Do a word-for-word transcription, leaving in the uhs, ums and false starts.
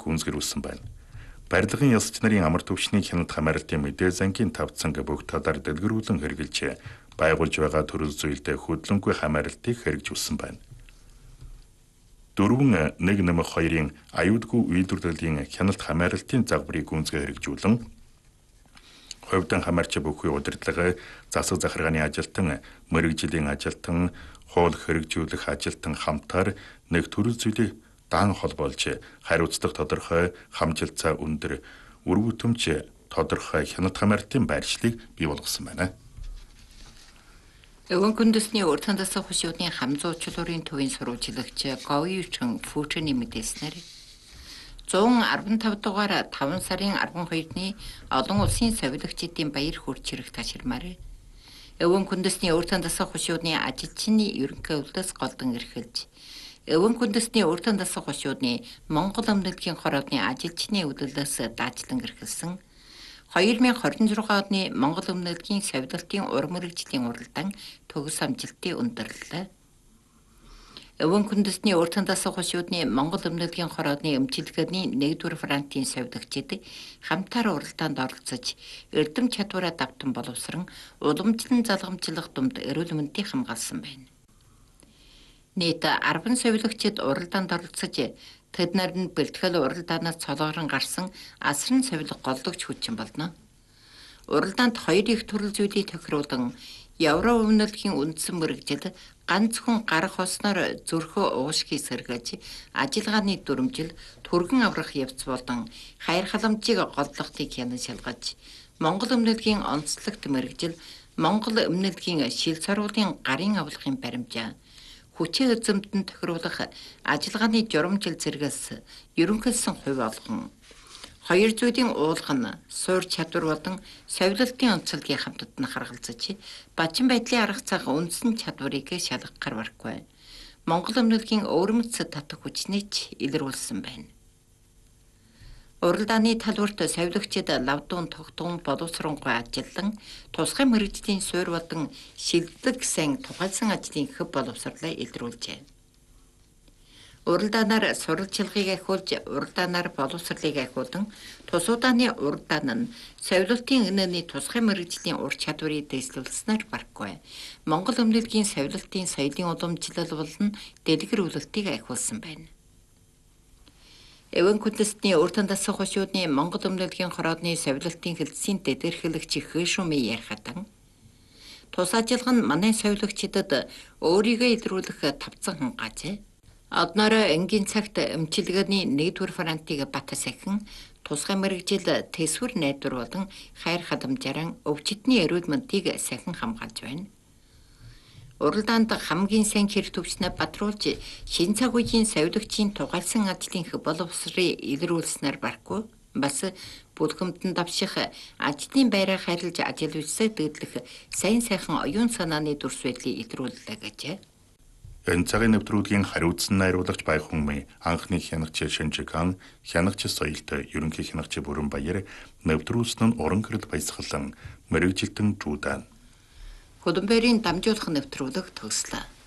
гүнзгэр үүссэн байна. Барилгын ёсч нарын амар төвчний хяналт хамааралтын мэдээ зангийн тав цанг бүх талаар дэлгэрүүлэн хэрэгжилж байгуулж байгаа төрөл зүйлдээ хөдөлгөнгүй хамааралтыг хэрэгжүүлсэн байна. Дөрвөн нэг нэмэх хоёрын аюулгүй үйлдвэрлэлийн хяналт хамааралтын загварыг гүнзгий хэрэгжүүлэн хувьдан хамаарч бүхий удирдлага, засаг захиргааны ажилтан, мэргэжлийн ажилтан, хууль хэрэгжүүлэх ажилтан хамтаар нэг төрөл зүйлийг даан холбоолж хариуцлага тодорхой, хамжилтцаа өндөр, үр бүтэмж тодорхой хяналт хамаарлтын байршлыг бий болгосон байна. Өвөн күндэсний урт хандасан хушуудын хамзуучлуурын төвийн сурвалжлагч Говьючин Фүүчэний мэдээснээр зуун арван тав дугаар таван сарын арван хоёрны олон улсын совилогчдын баяр хүрч ирэх таширмаар Өвөн күндэсний урт хандасан хушуудын ажилчны ерөнхий өвлөөс голдон эрхэлж Өвөн күндэсний урт хандасан хушуудын Монгол өмнөдгийн хороодны ажилчны өвлөлөөс даажлан эрхэлсэн хоёр мянга хорин зургаан оны Монгол өмнөдгийн совилалтын урам мэргэжлийн уралдаан төгс амжилтыг өндөрлөлөө. Өвөн күндэсний урт хандасан хушуудны Монгол өмнөдгийн хороодны өмчилгээний нэгдүгээр фронтын совилогчид хамтаар уралдаанд оролцож эрдэм чадвараа давтан боловсрон уламжлан залгамжлах думд эрүүл мэндийг хамгаалсан байна. Нийт арван совилогчид уралдаанд оролцож тэд нар нь бэлтгэл уралдаанаас цолоорон гарсан асран совилго голдогч хүчин болно. Уралдаанд хоёр их төрөл зүйлийг тохируулан Евро өмнөдгийн үндсэн мэргэжил ганцхан гарах хосноор зөрхөө уушгийг сэргээж ажиллагааны дүрмжил түргэн аврах явц болон хайр халамжийг голлохтыг хянан шалгаж Монгол өмнөдгийн онцлогт мэргэжил Монгол өмнөдгийн шил цоргуулын гарын авлагын баримжаа хүчээ эзэмтэн тохируулах ажиллагааны журамжил зэрэгс ерөнхийлсөн хувь олгон хоёр зүйлийн уулган суур чадвар болон совилалтын онцлогийг хамтад нь харгалзаж бачин байдлын арга цаг үндсэн чадварыг шалгах гарваргүй Монгол өмнөдгийн өвөрмөц татах хүчнийг илрүүлсэн байна. Уралдааны талбарт совилогчид лавдуун тогтун боловсронгуй ажиллан тусгай мэргэжлийн суурь болон шилдэг сайн тухайлсан ажлын хөв боловсрлоо илрүүлжээ. Уралдаанаар сурвалжлагыг ахиулж, уралдаанаар боловсролыг ахиулан, тус удааны уралдаан нь совилалтын өнөөний тусгай мэргэжлийн ур чадварыг дэвшлүүлснээр барахгүй. Монгол өмнөдгийн совилалтын соёлын уламжлал болон дэлгэр үлэлтийг ахиулсан байна. Өвөн күндэсний урт хандасан хушуудны Монгол өмнөдгийн хороодны совилалтын хэлтсийн дэдэрхэлэгч Хэшуми ярихадан тус ажиллагаа нь манай совилогчдод өөрийгөө илрүүлэх тавцан хангаажээ. Одноороо энгийн цагт өмчилгээний нэгдүгээр фронтыг бат сахин тусгай мэргэжил төсвөр найдвар болон хайр халамжааран өвчтний эрүүл мэндийг сахин хамгаалж байна. Уралдаанд хамгийн сайн хэрэг төвчнөө батруулж шин цаг үеийн совилогчийн тухайлсан ажлын боловсрыг илрүүлснээр барахгүй бас бүлгэмтэн давших ажлын байраа хайрлаж ажил үйлсээ дэглэх сайн сайхан оюун санааны дүрс байдлыг илрүүллээ гэжээ. Энэ цагийн нэвтрүүлгийн хариуцсан найруулагч Баяхүнмын анхны хянагч Шинжиган, хянагч соёлт ерөнхий хянагч Бүрэн Баяр нэвтрүүлсэн нь уран гэрэл баясгалан мэргэжилтэн Жуудан. Хөдөнбөрийн дамжуулах нэвтрүүлэг төгслөө.